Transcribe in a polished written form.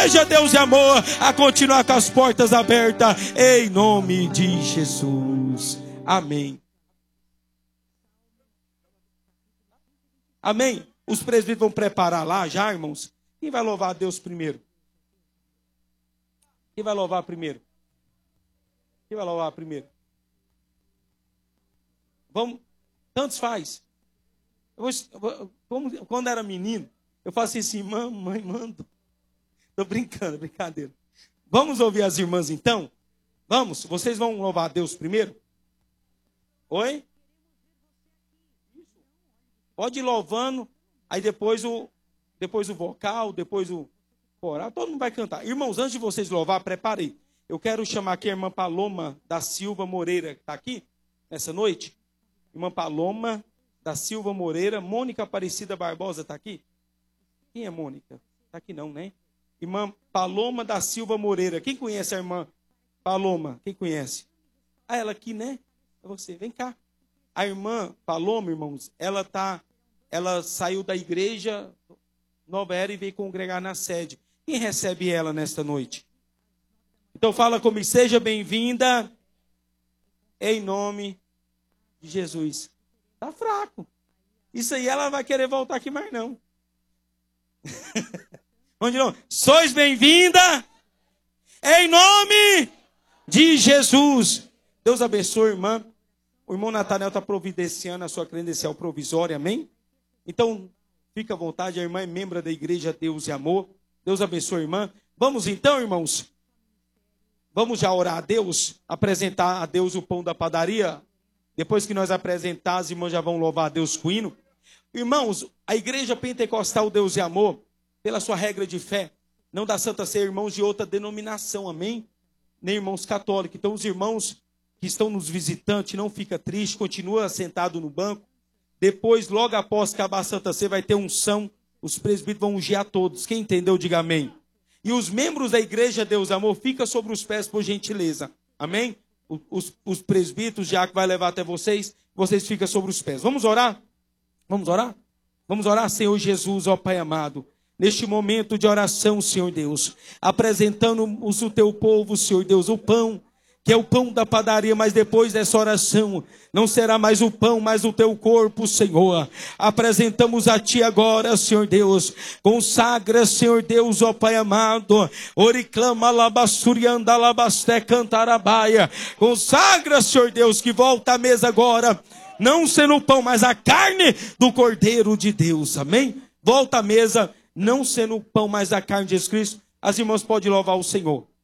Igreja Deus e Amor a continuar com as portas abertas, em nome de Jesus. Amém. Amém. Os presbíteros vão preparar lá já, irmãos. Quem vai louvar a Deus primeiro? Quem vai louvar primeiro? Quem vai louvar primeiro? Vamos, tantos faz. Quando era menino, eu faço assim, mamãe, mando. Estou brincando, brincadeira. Vamos ouvir as irmãs então? Vamos, vocês vão louvar a Deus primeiro? Oi? Pode ir louvando, aí depois o vocal, depois o coral, todo mundo vai cantar. Irmãos, antes de vocês louvar, preparei. Eu quero chamar aqui a irmã Paloma da Silva Moreira, que está aqui nessa noite. Irmã Paloma da Silva Moreira. Mônica Aparecida Barbosa está aqui? Quem é Mônica? Está aqui não, né? Irmã Paloma da Silva Moreira. Quem conhece a irmã Paloma? Quem conhece? Ah, ela aqui, né? É você, vem cá. A irmã Paloma, irmãos, ela saiu da igreja Nova Era e veio congregar na sede. Quem recebe ela nesta noite? Então fala comigo, seja bem-vinda em nome de Jesus. Tá fraco. Isso aí ela vai querer voltar aqui mais não. Vamos de novo. Sois bem-vinda em nome de Jesus. Deus abençoe, irmã. O irmão Natanel está providenciando a sua credencial provisória, amém? Então, fica à vontade, a irmã é membro da Igreja Deus e Amor. Deus abençoe, irmã. Vamos então, irmãos. Vamos já orar a Deus, apresentar a Deus o pão da padaria. Depois que nós apresentar, as irmãs já vão louvar a Deus com hino. Irmãos, a Igreja Pentecostal Deus e Amor, pela sua regra de fé, não dá Santa Ceia irmãos de outra denominação, amém? Nem irmãos católicos. Então, os irmãos que estão nos visitando, não fica triste, continua sentado no banco. Depois, logo após acabar a Santa Ceia, vai ter unção. Os presbíteros vão ungir a todos. Quem entendeu, diga amém. E os membros da Igreja Deus e Amor, fica sobre os pés por gentileza. Amém? Os presbíteros, já que vai levar até vocês ficam sobre os pés. Vamos orar? Vamos orar? Vamos orar, Senhor Jesus, ó Pai amado. Neste momento de oração, Senhor Deus, apresentando-nos o teu povo, Senhor Deus, o pão, que é o pão da padaria, mas depois dessa oração, não será mais o pão, mas o teu corpo, Senhor. Apresentamos a ti agora, Senhor Deus. Consagra, Senhor Deus, ó Pai amado. Oriclama labassurianda labasté cantarabaia. Consagra, Senhor Deus, que volta à mesa agora, não sendo o pão, mas a carne do Cordeiro de Deus. Amém? Volta à mesa, não sendo o pão, mas a carne de Jesus Cristo. As irmãs podem louvar o Senhor.